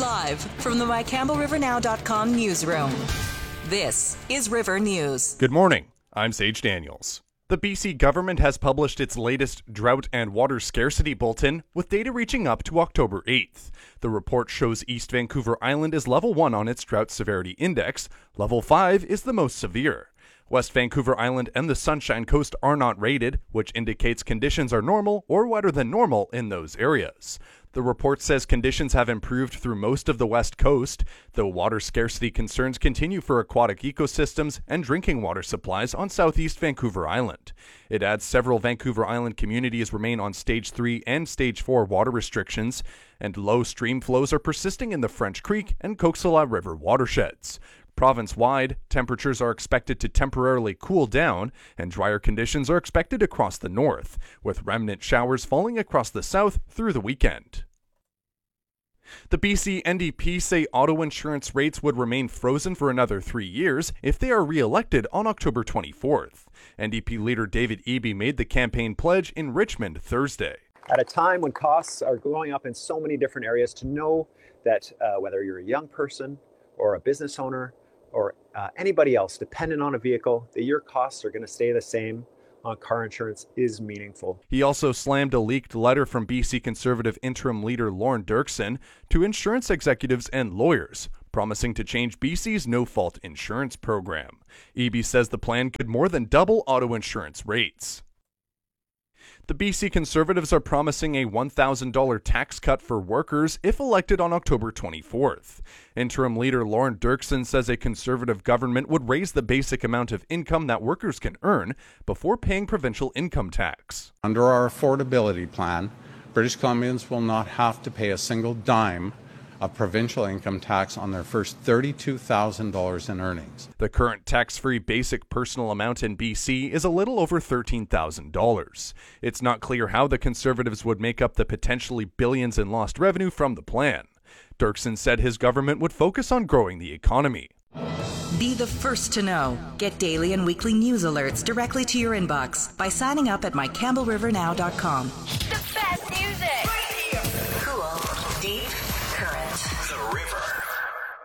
Live from the MyCampbellRiverNow.com newsroom. This is River News. Good morning. I'm Sage Daniels. The BC government has published its latest drought and water scarcity bulletin with data reaching up to October 8th. The report shows East Vancouver Island is level 1 on its drought severity index. Level 5 is the most severe. West Vancouver Island and the Sunshine Coast are not rated, which indicates conditions are normal or wetter than normal in those areas. The report says conditions have improved through most of the West Coast, though water scarcity concerns continue for aquatic ecosystems and drinking water supplies on southeast Vancouver Island. It adds several Vancouver Island communities remain on Stage 3 and Stage 4 water restrictions, and low stream flows are persisting in the French Creek and Coxsala River watersheds. Province-wide, temperatures are expected to temporarily cool down, and drier conditions are expected across the north, with remnant showers falling across the south through the weekend. The BC NDP say auto insurance rates would remain frozen for another 3 years if they are re-elected on October 24th. NDP leader David Eby made the campaign pledge in Richmond Thursday. At a time when costs are going up in so many different areas, to know that whether you're a young person or a business owner or anybody else dependent on a vehicle, that your costs are going to stay the same on car insurance is meaningful. He also slammed a leaked letter from BC Conservative interim leader Lorne Dirksen to insurance executives and lawyers, promising to change BC's no-fault insurance program. Eby says the plan could more than double auto insurance rates. The BC Conservatives are promising a $1,000 tax cut for workers if elected on October 24th. Interim leader Lorne Dirksen says a Conservative government would raise the basic amount of income that workers can earn before paying provincial income tax. Under our affordability plan, British Columbians will not have to pay a single dime of provincial income tax on their first $32,000 in earnings. The current tax-free basic personal amount in BC is a little over $13,000. It's not clear how the Conservatives would make up the potentially billions in lost revenue from the plan. Dirksen said his government would focus on growing the economy. Be the first to know. Get daily and weekly news alerts directly to your inbox by signing up at MyCampbellRiverNow.com. The best music.